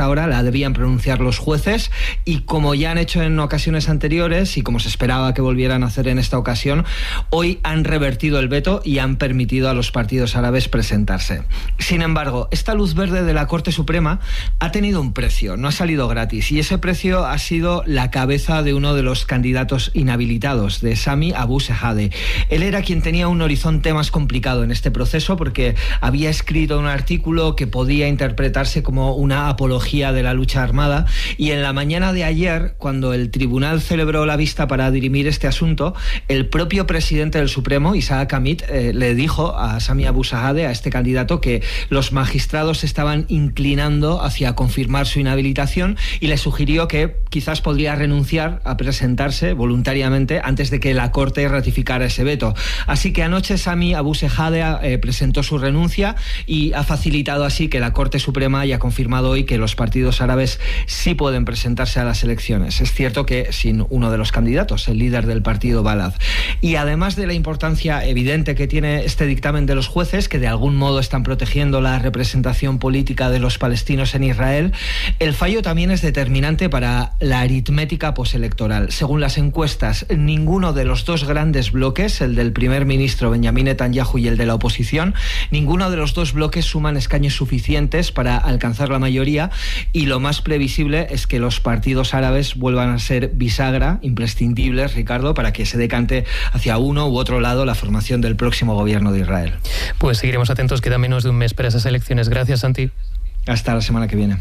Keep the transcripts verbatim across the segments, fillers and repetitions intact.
ahora la debían pronunciar los jueces, y como ya han hecho en ocasiones anteriores y como se esperaba que volvieran a hacer en esta ocasión, hoy han revertido el veto y han permitido a los partidos árabes presentarse. Sin embargo, esta luz verde de la Corte Suprema ha tenido un precio, no ha salido gratis, y ese precio ha sido la cabeza de uno de los candidatos inhabilitados, de Sami Abu Shehadeh. Él era quien tenía un horizonte más complicado en este proceso porque había escrito un artículo que podía interpretarse como una apología de la lucha armada, y en la mañana de ayer, cuando el tribunal celebró la vista para dirimir este asunto, el propio presidente del Supremo, Isaac Amit, eh, le dijo a Sami Abu Shehadeh, a este candidato, que los magistrados estaban inclinando hacia confirmar su inhabilitación, y le sugirió que quizás podría renunciar a presentarse voluntariamente antes de que la Corte ratificara ese veto. Así que anoche Sami Abu Shehadeh eh, presentó su renuncia y ha facilitado así que la Corte Suprema haya confirmado hoy que los partidos árabes sí pueden presentarse a las elecciones. Es cierto que sin uno de los candidatos, el líder del partido Balad. Y además de la importancia evidente que tiene este dictamen de los jueces, que de algún modo están protegiendo la representación política de los palestinos en Israel, el fallo también es determinante para la aritmética postelectoral. Según las encuestas, ninguno de los dos grandes bloques, el del primer ministro Benjamin Netanyahu y el de la oposición, ninguno de los dos bloques suman escaños suficientes para alcanzar la mayoría, y lo más previsible es que los partidos árabes vuelvan a ser bisagra, imprescindibles, Ricardo, para que se decante hacia uno u otro lado la formación del próximo gobierno de Israel. Pues seguiremos atentos, queda menos de un mes para esas elecciones. Gracias, Santi. Hasta la semana que viene.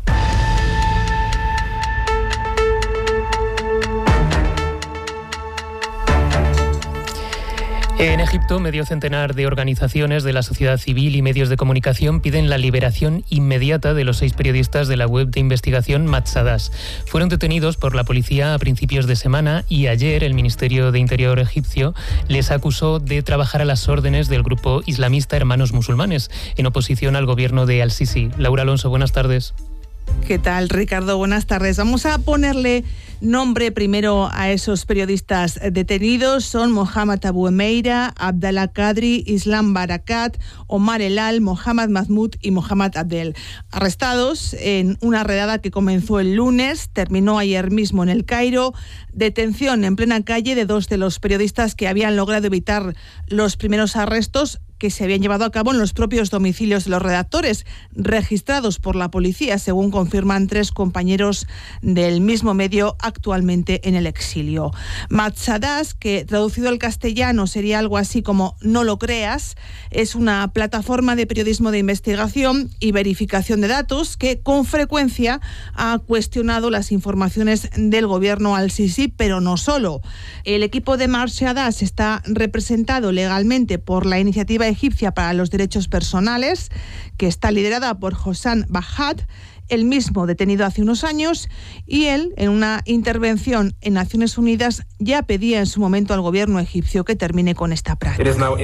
En Egipto, medio centenar de organizaciones de la sociedad civil y medios de comunicación piden la liberación inmediata de los seis periodistas de la web de investigación Matzadas. Fueron detenidos por la policía a principios de semana y ayer el Ministerio de Interior egipcio les acusó de trabajar a las órdenes del grupo islamista Hermanos Musulmanes, en oposición al gobierno de Al-Sisi. Laura Alonso, buenas tardes. ¿Qué tal, Ricardo? Buenas tardes. Vamos a ponerle nombre primero a esos periodistas detenidos. Son Mohamed Abu Emeira, Abdallah Kadri, Islam Barakat, Omar Elal, Mohamed Mahmoud y Mohamed Abdel. Arrestados en una redada que comenzó el lunes, terminó ayer mismo en El Cairo. Detención en plena calle de dos de los periodistas que habían logrado evitar los primeros arrestos que se habían llevado a cabo en los propios domicilios de los redactores, registrados por la policía, según confirman tres compañeros del mismo medio actualmente en el exilio. Matzadas, que traducido al castellano sería algo así como "no lo creas", es una plataforma de periodismo de investigación y verificación de datos que con frecuencia ha cuestionado las informaciones del gobierno Al-Sisi, pero no solo. El equipo de Matzadas está representado legalmente por la Iniciativa Egipcia para los Derechos Personales, que está liderada por Hossam Bahad, el mismo detenido hace unos años, y él, en una intervención en Naciones Unidas, ya pedía en su momento al gobierno egipcio que termine con esta práctica.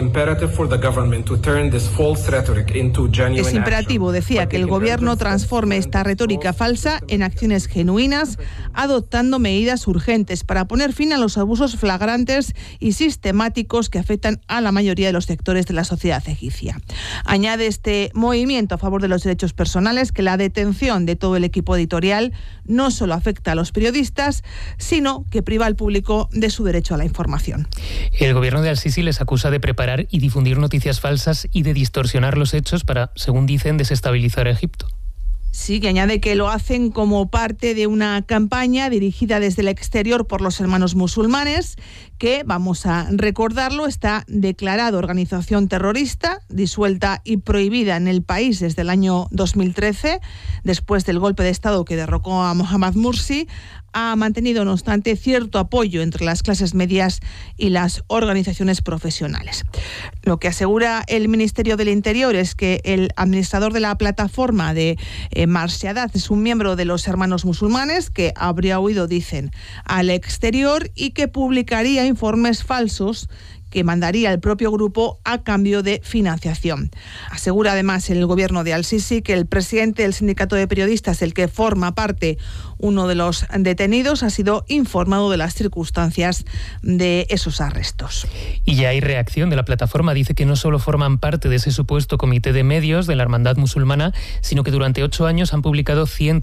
Es imperativo, decía, que el gobierno transforme esta retórica falsa en acciones genuinas, adoptando medidas urgentes para poner fin a los abusos flagrantes y sistemáticos que afectan a la mayoría de los sectores de la sociedad egipcia. Añade este movimiento a favor de los derechos personales que la detención de todo el equipo editorial no solo afecta a los periodistas, sino que priva al público de su derecho a la información. El gobierno de Al-Sisi les acusa de preparar y difundir noticias falsas y de distorsionar los hechos para, según dicen, desestabilizar a Egipto. Sí, que añade que lo hacen como parte de una campaña dirigida desde el exterior por los Hermanos Musulmanes, que, vamos a recordarlo, está declarada organización terrorista, disuelta y prohibida en el país desde el año dos mil trece, después del golpe de Estado que derrocó a Mohamed Morsi. Ha mantenido, no obstante, cierto apoyo entre las clases medias y las organizaciones profesionales. Lo que asegura el Ministerio del Interior es que el administrador de la plataforma de eh, Matzadas es un miembro de los Hermanos Musulmanes que habría huido, dicen, al exterior y que publicaría informes falsos que mandaría el propio grupo a cambio de financiación. Asegura además el gobierno de Al-Sisi que el presidente del sindicato de periodistas, el que forma parte uno de los detenidos, ha sido informado de las circunstancias de esos arrestos. Y ya hay reacción de la plataforma. Dice que no solo forman parte de ese supuesto comité de medios de la Hermandad Musulmana, sino que durante ocho años han publicado cientos